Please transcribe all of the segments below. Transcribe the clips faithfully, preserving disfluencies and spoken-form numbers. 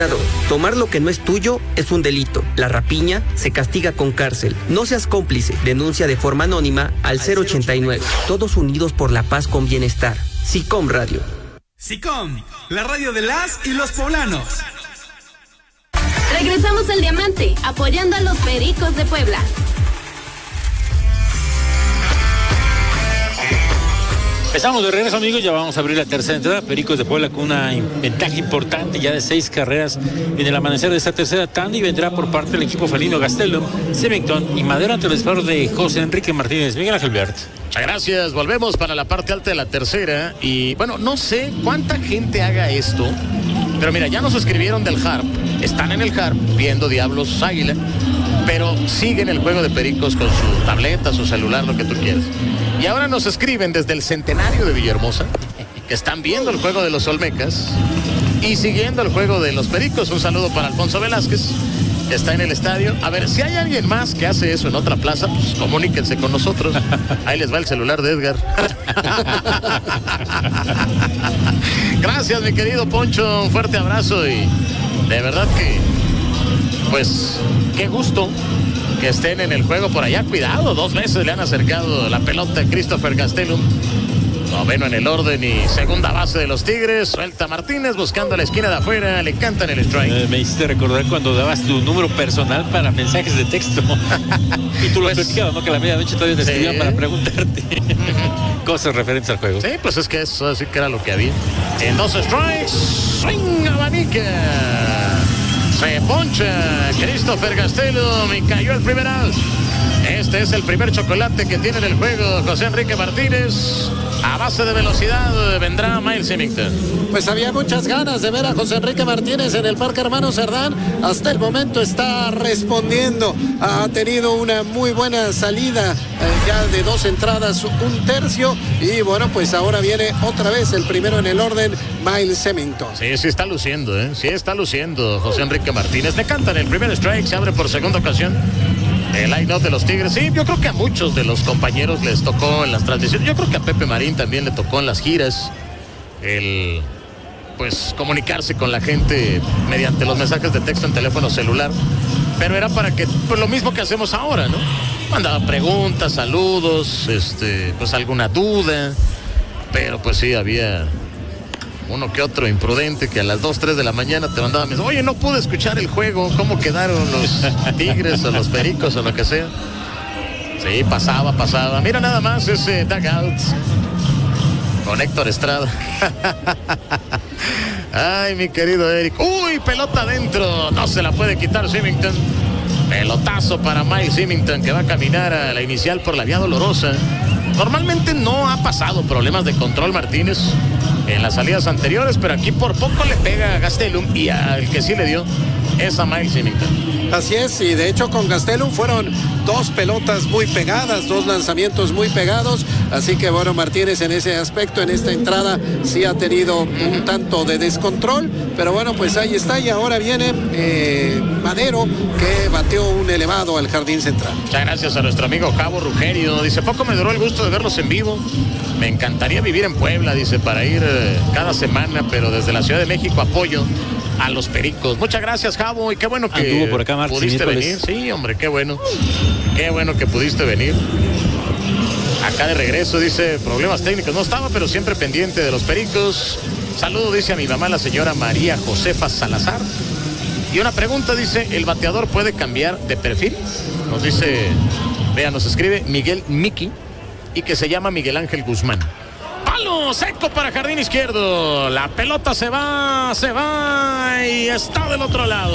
Tomar lo que no es tuyo es un delito. La rapiña se castiga con cárcel. No seas cómplice. Denuncia de forma anónima al cero ochenta y nueve. Todos unidos por la paz con bienestar. SICOM Radio. SICOM, la radio de las y los poblanos. Regresamos al Diamante, apoyando a los Pericos de Puebla. Estamos de regreso, amigos, ya vamos a abrir la tercera entrada. Pericos de Puebla con una ventaja importante ya de seis carreras en el amanecer de esta tercera tanda, y vendrá por parte del equipo felino Gastelum, Symington y Madero ante el disparo de José Enrique Martínez. Miguel Ángel Bert. Muchas gracias, volvemos para la parte alta de la tercera y bueno, no sé cuánta gente haga esto, pero mira, ya nos escribieron del Harp, están en el Harp viendo Diablos Águila, pero siguen el juego de Pericos con su tableta, su celular, lo que tú quieras. Y ahora nos escriben desde el Centenario de Villahermosa, que están viendo el juego de los Olmecas y siguiendo el juego de los Pericos. Un saludo para Alfonso Velázquez, que está en el estadio. A ver, si hay alguien más que hace eso en otra plaza, pues comuníquense con nosotros. Ahí les va el celular de Edgar. Gracias, mi querido Poncho, un fuerte abrazo y de verdad que, pues, qué gusto que estén en el juego por allá. Cuidado, dos veces le han acercado la pelota a Christopher Gastelum. Noveno en el orden y segunda base de los Tigres. Suelta Martínez buscando la esquina de afuera. Le cantan el strike. Eh, me hiciste recordar cuando dabas tu número personal para mensajes de texto. Y tú lo pues, platicabas, ¿no? Que a la medianoche todavía te escribían sí. para preguntarte uh-huh. cosas referentes al juego. Sí, pues es que eso sí que era lo que había. En dos strikes, swing abanica. Se poncha Christopher Gastelum y cayó el primer out. Este es el primer chocolate que tiene en el juego José Enrique Martínez. A base de velocidad vendrá Miles Symington. Pues había muchas ganas de ver a José Enrique Martínez en el Parque Hermano Cerdán. Hasta el momento está respondiendo. Ha tenido una muy buena salida, eh, ya de dos entradas, un tercio. Y bueno, pues ahora viene otra vez el primero en el orden, Miles Symington. Sí, sí está luciendo, ¿eh? Sí está luciendo José Enrique Martínez. Le cantan el primer strike, se abre por segunda ocasión el line-up de los Tigres. Sí, yo creo que a muchos de los compañeros les tocó en las transmisiones. Yo creo que a Pepe Marín también le tocó en las giras el, pues, comunicarse con la gente mediante los mensajes de texto en teléfono celular. Pero era para que, pues, lo mismo que hacemos ahora, ¿no? Mandaba preguntas, saludos, este, pues alguna duda. Pero pues sí, había uno que otro imprudente que a las dos, tres de la mañana te mandaba mensajes. Oye, no pude escuchar el juego, cómo quedaron los Tigres o los Pericos o lo que sea. Sí, pasaba, pasaba. Mira nada más ese dugout con Héctor Estrada. Ay, mi querido Eric. Uy, pelota adentro. No se la puede quitar Symington. Pelotazo para Mike Symington, que va a caminar a la inicial por la vía dolorosa. Normalmente no ha pasado problemas de control Martínez en las salidas anteriores, pero aquí por poco le pega a Gastelum, y al que sí le dio es a Miles Symington. Así es, y de hecho con Gastelum fueron dos pelotas muy pegadas, dos lanzamientos muy pegados, así que bueno, Martínez en ese aspecto, en esta entrada, sí ha tenido uh-huh. un tanto de descontrol, pero bueno, pues ahí está, y ahora viene eh, Madero, que bateó un elevado al jardín central. Muchas gracias a nuestro amigo Javo Rugerio. Dice, poco me duró el gusto de verlos en vivo. Me encantaría vivir en Puebla, dice, para ir eh, cada semana, pero desde la Ciudad de México apoyo a los Pericos. Muchas gracias, Javo, y qué bueno que Anduvo por acá, Martín, pudiste venir. Sí, hombre, qué bueno. Qué bueno que pudiste venir. Acá de regreso, dice, problemas técnicos. No estaba, pero siempre pendiente de los Pericos. Saludo, dice a mi mamá, la señora María Josefa Salazar. Y una pregunta, dice, ¿el bateador puede cambiar de perfil? Nos dice, vea, nos escribe Miguel Miki, y que se llama Miguel Ángel Guzmán. Palo seco para jardín izquierdo. La pelota se va, se va y está del otro lado.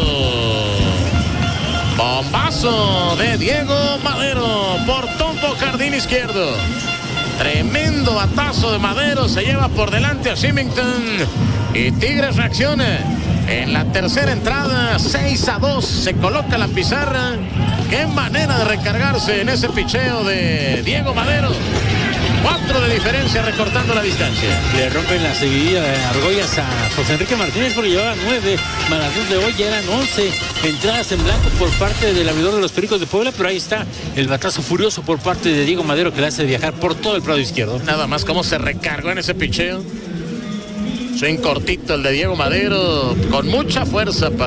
Bombazo de Diego Madero por tombo jardín izquierdo. Tremendo batazo de Madero, se lleva por delante a Symington y Tigres reacciona. En la tercera entrada, seis a dos, se coloca la pizarra. Qué manera de recargarse en ese picheo de Diego Madero. Cuatro de diferencia, recortando la distancia. Le rompen la seguidilla de argollas a José Enrique Martínez porque llevaba nueve, más las dos de hoy ya eran once entradas en blanco por parte del abridor de los Pericos de Puebla, pero ahí está el batazo furioso por parte de Diego Madero, que le hace viajar por todo el prado izquierdo. Nada más cómo se recargó en ese picheo. Swing cortito el de Diego Madero, con mucha fuerza.